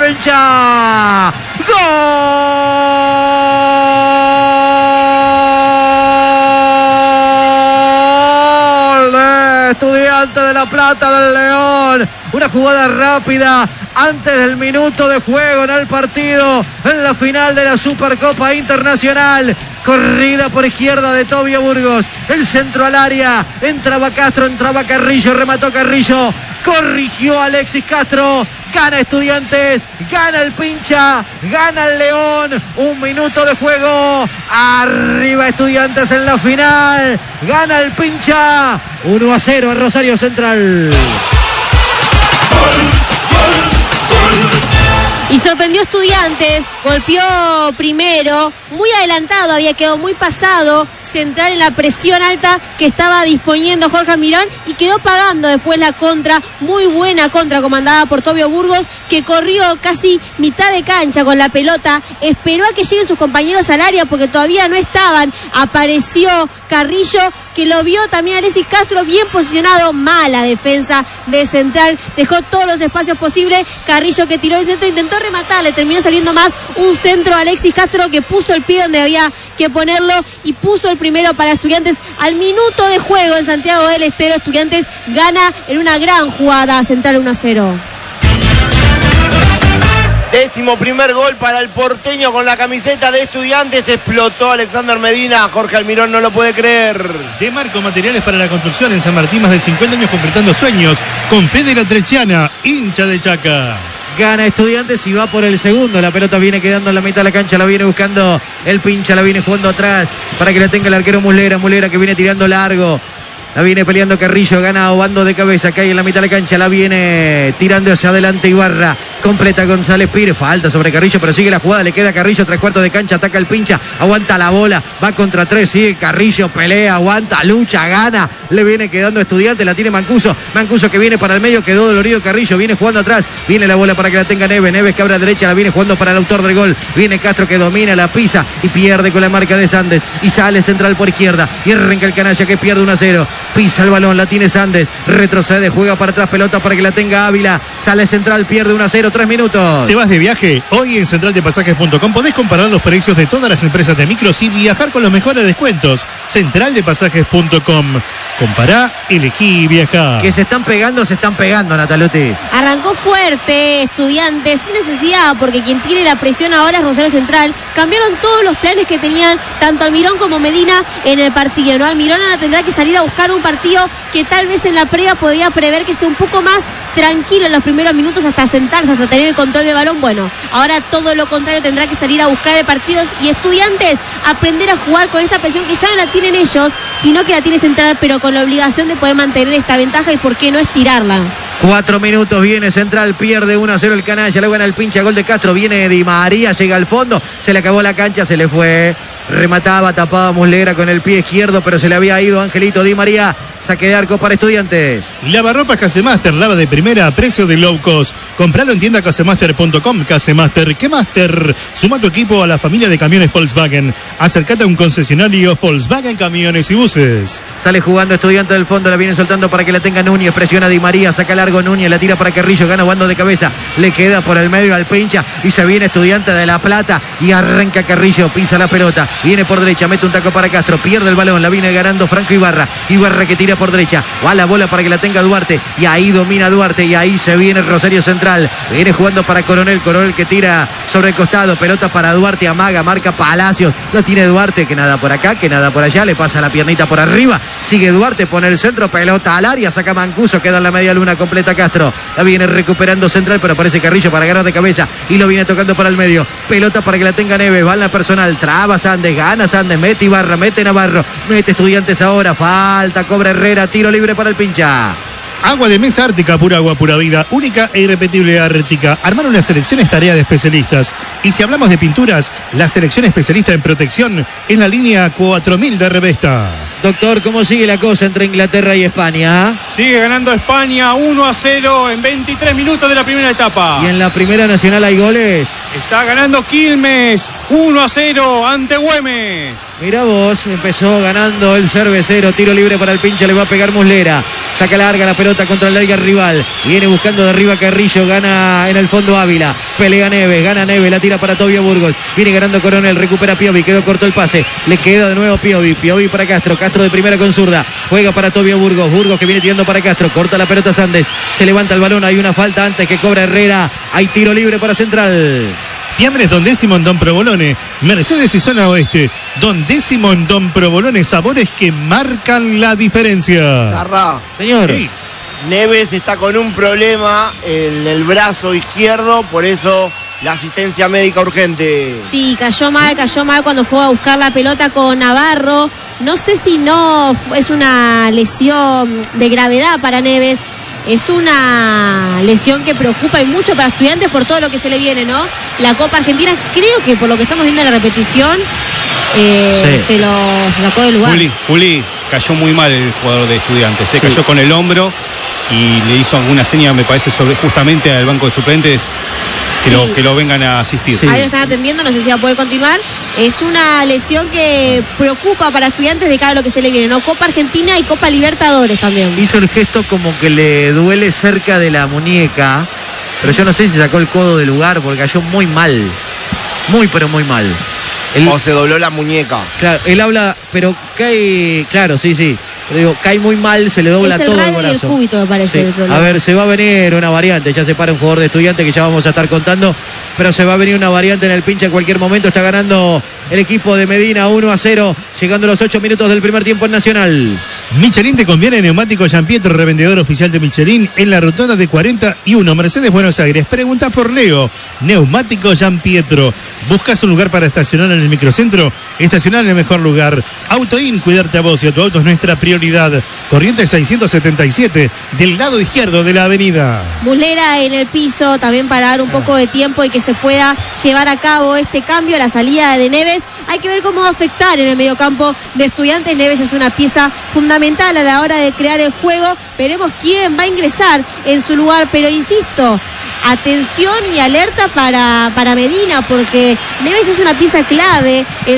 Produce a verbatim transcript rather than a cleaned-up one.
pincha. ¡Gol! De Estudiantes de La Plata del León. Una jugada rápida antes del minuto de juego en el partido, en la final de la Supercopa Internacional. Corrida por izquierda de Tobio Burgos. El centro al área. Entraba Castro, entraba Carrillo, remató Carrillo. Corrigió Alexis Castro. Gana Estudiantes, gana el pincha, gana el León. Un minuto de juego. Arriba Estudiantes en la final. Gana el pincha. uno a cero a Rosario Central. Y sorprendió Estudiantes, golpeó primero, muy adelantado, había quedado muy pasado, Central en la presión alta que estaba disponiendo Jorge Almirón y quedó pagando después la contra, muy buena contra comandada por Tobio Burgos, que corrió casi mitad de cancha con la pelota, esperó a que lleguen sus compañeros al área porque todavía no estaban, apareció Carrillo, que lo vio también Alexis Castro, bien posicionado, mala defensa de Central, dejó todos los espacios posibles, Carrillo que tiró el centro, intentó rematar, le terminó saliendo más un centro a Alexis Castro que puso el pie donde había que ponerlo y puso el primero para Estudiantes al minuto de juego en Santiago del Estero. Estudiantes gana en una gran jugada, Central uno a cero. Décimo primer gol para el porteño con la camiseta de Estudiantes. Explotó Alexander Medina. Jorge Almirón no lo puede creer. De Marco Materiales para la Construcción en San Martín, más de cincuenta años concretando sueños. Con Fede La Trechiana, hincha de Chaca. Gana Estudiantes y va por el segundo. La pelota viene quedando en la mitad de la cancha. La viene buscando el pincha. La viene jugando atrás para que la tenga el arquero Muslera. Muslera que viene tirando largo. La viene peleando Carrillo. Gana Obando de cabeza. Cae en la mitad de la cancha. La viene tirando hacia adelante Ibarra. Completa González Pires. Falta sobre Carrillo, pero sigue la jugada. Le queda Carrillo. Tres cuartos de cancha. Ataca el pincha. Aguanta la bola. Va contra tres. Sigue Carrillo. Pelea. Aguanta. Lucha. Gana. Le viene quedando Estudiante. La tiene Mancuso. Mancuso que viene para el medio. Quedó dolorido Carrillo. Viene jugando atrás. Viene la bola para que la tenga Neves. Neves que abre a derecha. La viene jugando para el autor del gol. Viene Castro que domina. La pisa y pierde con la marca de Sandes. Y sale Central por izquierda. Y arranca el canalla que pierde uno a cero. Pisa el balón. La tiene Sandes. Retrocede. Juega para atrás. Pelota para que la tenga Ávila. Sale Central. Pierde uno a cero. Tres minutos. ¿Te vas de viaje? Hoy en central de pasajes punto com podés comparar los precios de todas las empresas de micros y viajar con los mejores descuentos. central de pasajes punto com. Compará, elegí y viajá. Que se están pegando, se están pegando, Natalotti. Arrancó fuerte Estudiantes, sin necesidad, porque quien tiene la presión ahora es Rosario Central. Cambiaron todos los planes que tenían tanto Almirón como Medina en el partido, ¿no? Almirón ahora tendrá que salir a buscar un partido que tal vez en la previa podía prever que sea un poco más tranquilo en los primeros minutos hasta sentarse, hasta tener el control del balón. Bueno, ahora todo lo contrario, tendrá que salir a buscar el partido y Estudiantes aprender a jugar con esta presión que ya no la tienen ellos, sino que la tiene Central, pero con la obligación de poder mantener esta ventaja y por qué no estirarla. Cuatro minutos, viene Central, pierde uno a cero el canalla, luego gana el pincha, gol de Castro, viene Di María, llega al fondo, se le acabó la cancha, se le fue, remataba, tapaba Muslera con el pie izquierdo, pero se le había ido Angelito Di María, saque de arco para Estudiantes. Lavarropas Casemaster, lava de primera a precio de low cost. Compralo en tienda casemaster punto com. Casemaster, ¿qué Master? Suma tu equipo a la familia de camiones Volkswagen. Acércate a un concesionario Volkswagen Camiones y Buses. Sale jugando Estudiantes del fondo, la viene soltando para que la tenga Núñez, presiona Di María, saca largo Núñez, la tira para Carrillo, gana Obando de cabeza, le queda por el medio al pincha y se viene Estudiantes de La Plata y arranca Carrillo, pisa la pelota, viene por derecha, mete un taco para Castro, pierde el balón, la viene ganando Franco Ibarra, Ibarra que tira por derecha, va la bola para que la tenga Duarte y ahí domina Duarte y ahí se viene Rosario Central, viene jugando para Coronel, Coronel que tira sobre el costado, pelota para Duarte, amaga, marca Palacios, la tiene Duarte, que nada por acá, que nada por allá, le pasa la piernita por arriba, sigue Duarte, pone el centro, pelota al área, saca Mancuso, queda en la media luna, completa Castro, la viene recuperando Central, pero aparece Carrillo para agarrar de cabeza y lo viene tocando para el medio, pelota para que la tenga Neves, va en la personal, traba Sandes, gana Sandes, mete Ibarra, mete Navarro, mete Estudiantes ahora, falta, cobra Herrera, tiro libre para el pincha. Agua de mesa Ártica, pura agua, pura vida, única e irrepetible Ártica. Armar una selección es tarea de especialistas. Y si hablamos de pinturas, la selección especialista en protección en la línea cuatro mil de Revesta. Doctor, ¿cómo sigue la cosa entre Inglaterra y España? Sigue ganando España uno a cero en veintitrés minutos de la primera etapa. ¿Y en la primera nacional hay goles? Está ganando Quilmes uno a cero ante Güemes. Mirá vos, empezó ganando el cervecero, tiro libre para el pincha, le va a pegar Muslera. Saca larga la pelota contra el larga rival. Viene buscando de arriba Carrillo. Gana en el fondo Ávila. Pelea Neves. Gana Neves. La tira para Tobio Burgos. Viene ganando Coronel. Recupera Piovi. Quedó corto el pase. Le queda de nuevo Piovi. Piovi para Castro. Castro de primera con zurda. Juega para Tobio Burgos. Burgos que viene tirando para Castro. Corta la pelota Sandes. Se levanta el balón. Hay una falta antes que cobra Herrera. Hay tiro libre para Central. Fiambres Don Décimo en Don Provolone, Mercedes y Zona Oeste. Don Décimo en Don Provolone, sabores que marcan la diferencia. Zarra. Señor. Sí. Neves está con un problema en el brazo izquierdo, por eso la asistencia médica urgente. Sí, cayó mal, cayó mal cuando fue a buscar la pelota con Navarro. No sé si no es una lesión de gravedad para Neves. Es una lesión que preocupa y mucho para Estudiantes por todo lo que se le viene, ¿no? La Copa Argentina, creo que por lo que estamos viendo en la repetición, eh, Sí. se lo se sacó del lugar. Juli, Juli, cayó muy mal el jugador de Estudiantes. Se Sí. cayó con el hombro y le hizo alguna seña, me parece, sobre justamente al banco de suplentes que, Sí. lo, que lo vengan a asistir. Sí. Ahí lo están atendiendo, no sé si va a poder continuar. Es una lesión que preocupa para Estudiantes de cara a lo que se le viene, ¿no? Copa Argentina y Copa Libertadores también. Hizo el gesto como que le duele cerca de la muñeca. Pero yo no sé si sacó el codo del lugar porque cayó muy mal. Muy, pero muy mal. Él, O se dobló la muñeca. claro, él habla, pero cae. Claro, sí, sí. Pero digo, cae muy mal, se le dobla Es el todo el radio y el brazo. cúbito, me parece, Sí. el problema. A ver, se va a venir una variante. Ya se para un jugador de Estudiantes que ya vamos a estar contando. Pero se va a venir una variante en el pinche en cualquier momento. Está ganando el equipo de Medina uno a cero. Llegando a los ocho minutos del primer tiempo en Nacional. Michelin te conviene, Neumático Giampietro, revendedor oficial de Michelin en la rotonda de cuarenta y uno, Mercedes, Buenos Aires. Pregunta por Leo, Neumático Giampietro. ¿Buscas un lugar para estacionar en el microcentro? Estacionar en el mejor lugar. Autoin, cuidarte a vos y a tu auto es nuestra prioridad. Corrientes seiscientos setenta y siete, del lado izquierdo de la avenida. Muslera en el piso, también para dar un poco de tiempo y que se pueda llevar a cabo este cambio, la salida de Neves. Hay que ver cómo va a afectar en el mediocampo de Estudiantes. Neves es una pieza fundamental a la hora de crear el juego. Veremos quién va a ingresar en su lugar, pero insisto, atención y alerta para, para Medina, porque Neves es una pieza clave en